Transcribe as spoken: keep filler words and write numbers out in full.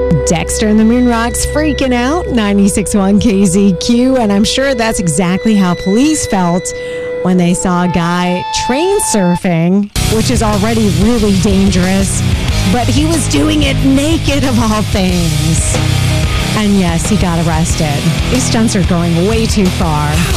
Dexter and the Moon Rocks freaking out, ninety-six point one K Z Q, and I'm sure that's exactly how police felt when they saw a guy train surfing, which is already really dangerous, but he was doing it naked of all things. And yes, he got arrested. These stunts are going way too far.